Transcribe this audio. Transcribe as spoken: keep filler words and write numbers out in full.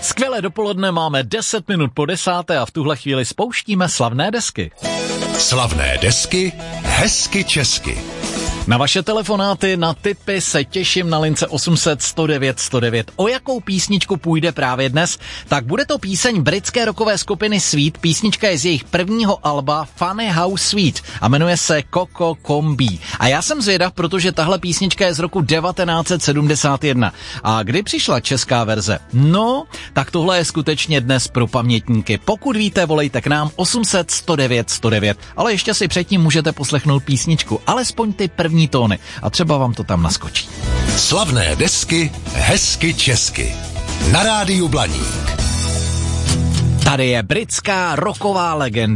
Skvělé dopoledne, máme deset minut po desáté a v tuhle chvíli spouštíme slavné desky. Slavné desky hezky česky. Na vaše telefonáty, na tipy se těším na lince osm set sto devět sto devět. O jakou písničku půjde právě dnes? Tak bude to píseň britské rockové skupiny Sweet. Písnička je z jejich prvního alba Funny How Sweet a jmenuje se Coco Combee. A já jsem zvědav, protože tahle písnička je z roku devatenáct set sedmdesát jedna. A kdy přišla česká verze? No, tak tohle je skutečně dnes pro pamětníky. Pokud víte, volejte k nám osm set sto devět sto devět. Ale ještě si předtím můžete poslechnout písničku, alespoň ty první tóny a třeba vám to tam naskočí. Slavné desky hezky česky. Na rádiu Blaník. Tady je britská rocková legenda.